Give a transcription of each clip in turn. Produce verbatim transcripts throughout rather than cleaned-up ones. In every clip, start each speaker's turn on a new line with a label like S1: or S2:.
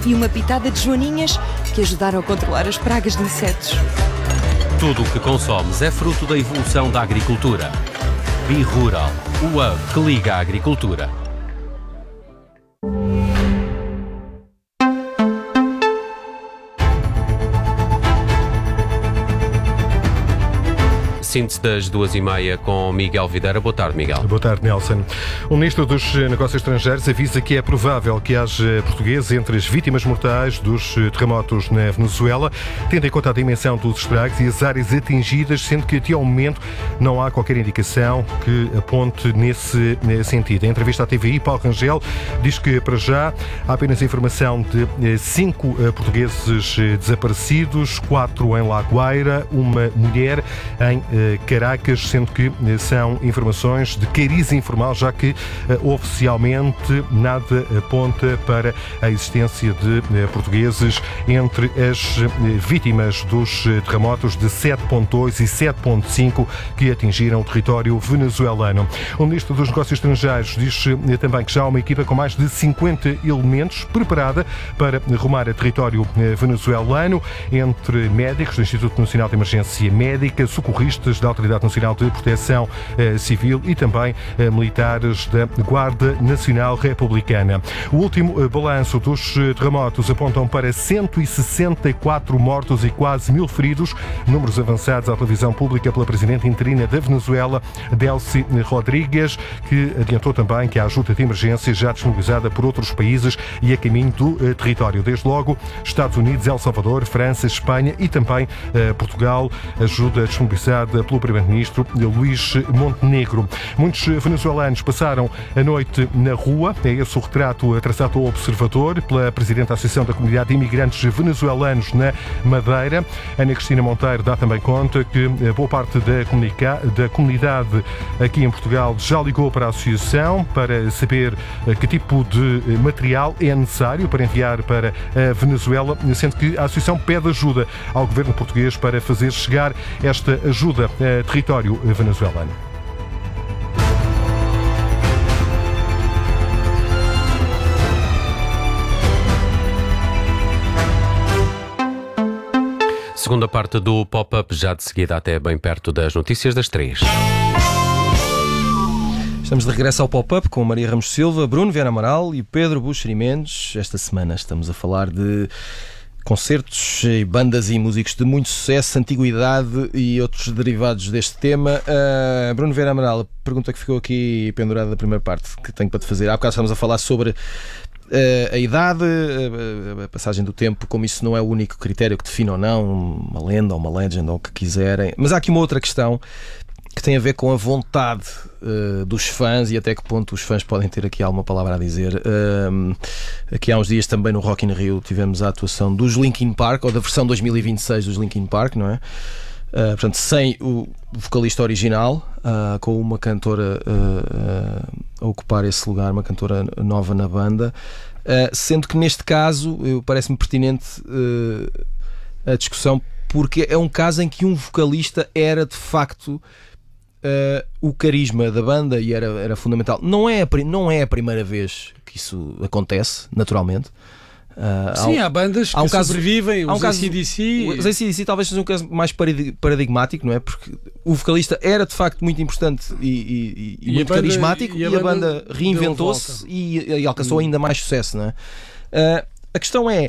S1: e uma pitada de joaninhas que ajudaram a controlar as pragas de insetos.
S2: Tudo o que consomes é fruto da evolução da agricultura. BeRural, o hub que liga a agricultura. Síntese das duas e meia com Miguel Videira. Boa tarde, Miguel.
S3: Boa tarde, Nelson. O Ministro dos Negócios Estrangeiros avisa que é provável que haja portugueses entre as vítimas mortais dos terremotos na Venezuela, tendo em conta a dimensão dos estragos e as áreas atingidas, sendo que até ao momento não há qualquer indicação que aponte nesse sentido. Em entrevista à T V I, Paulo Rangel diz que, para já, há apenas informação de cinco portugueses desaparecidos, quatro em La Guaira, uma mulher em Caracas, sendo que são informações de cariz informal, já que oficialmente nada aponta para a existência de portugueses entre as vítimas dos terremotos de sete ponto dois e sete ponto cinco que atingiram o território venezuelano. O Ministro dos Negócios Estrangeiros diz também que já há uma equipa com mais de cinquenta elementos preparada para rumar a território venezuelano, entre médicos do Instituto Nacional de Emergência Médica, socorristas da Autoridade Nacional de Proteção eh, Civil e também eh, militares da Guarda Nacional Republicana. O último eh, balanço dos eh, terremotos apontam para cento e sessenta e quatro mortos e quase mil feridos, números avançados à televisão pública pela Presidente interina da Venezuela, Delcy Rodrigues, que adiantou também que a ajuda de emergência já disponibilizada por outros países e a caminho do eh, território. Desde logo, Estados Unidos, El Salvador, França, Espanha e também eh, Portugal, ajuda disponibilizada pelo Primeiro-Ministro Luís Montenegro. Muitos venezuelanos passaram a noite na rua. É esse o retrato traçado ao Observador pela Presidente da Associação da Comunidade de Imigrantes Venezuelanos na Madeira. Ana Cristina Monteiro dá também conta que boa parte da, comunica- da comunidade aqui em Portugal já ligou para a Associação para saber que tipo de material é necessário para enviar para a Venezuela, sendo que a Associação pede ajuda ao governo português para fazer chegar esta ajuda a território venezuelano.
S2: Segunda parte do Pop-Up, já de seguida até bem perto das notícias das três.
S4: Estamos de regresso ao Pop-Up com Maria Ramos Silva, Bruno Vieira Amaral e Pedro Buxeri Mendes. Esta semana estamos a falar de concertos, bandas e músicos de muito sucesso, antiguidade e outros derivados deste tema. Uh, Bruno Vieira Amaral, a pergunta que ficou aqui pendurada da primeira parte que tenho para te fazer. Há bocado estamos a falar sobre uh, a idade, a, a passagem do tempo, como isso não é o único critério que define ou não uma lenda ou uma legend ou o que quiserem. Mas há aqui uma outra questão que tem a ver com a vontade uh, dos fãs e até que ponto os fãs podem ter aqui alguma palavra a dizer. Uh, aqui há uns dias também no Rock in Rio tivemos a atuação dos Linkin Park, ou da versão dois mil e vinte e seis dos Linkin Park, não é? Uh, portanto, sem o vocalista original, uh, com uma cantora uh, uh, a ocupar esse lugar, uma cantora nova na banda, uh, sendo que neste caso eu, parece-me pertinente uh, a discussão, porque é um caso em que um vocalista era de facto Uh, o carisma da banda e era, era fundamental. Não é, a, não é a primeira vez que isso acontece, naturalmente.
S5: Uh, Sim, há, há bandas que há um sobrevivem,
S4: caso,
S5: os A C D C.
S4: Os A C D C talvez seja um caso mais paradigmático, não é? Porque o vocalista era de facto muito importante e, e, e, e muito banda, carismático e a, e a banda, banda reinventou-se e, e alcançou hum. ainda mais sucesso, não é? Uh, a questão é,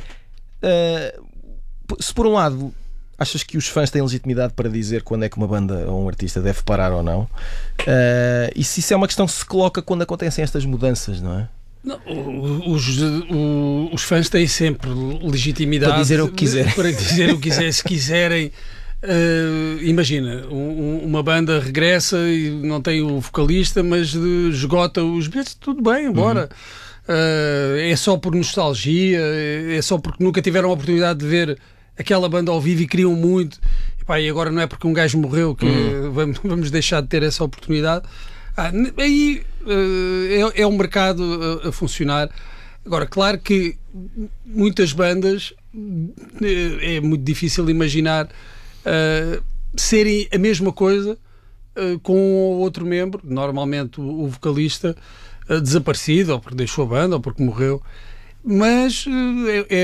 S4: uh, se por um lado achas que os fãs têm legitimidade para dizer quando é que uma banda ou um artista deve parar ou não? Uh, e se isso é uma questão que se coloca quando acontecem estas mudanças, não é?
S5: Não, os, os, os fãs têm sempre legitimidade
S4: para dizer o que quiserem.
S5: Para dizer o que quiserem. Se quiserem, uh, imagina, um, uma banda regressa e não tem o vocalista, mas de, esgota os bilhetes, tudo bem, bora. Uhum. Uh, é só por nostalgia, é só porque nunca tiveram a oportunidade de ver aquela banda ao vivo e queriam muito. E, pá, e agora não é porque um gajo morreu que uhum. vamos, vamos deixar de ter essa oportunidade. Ah, aí uh, é, é um mercado a, a funcionar. Agora, claro que muitas bandas é, é muito difícil imaginar uh, serem a mesma coisa uh, com outro membro, normalmente o, o vocalista uh, desaparecido, ou porque deixou a banda, ou porque morreu. Mas uh, é, é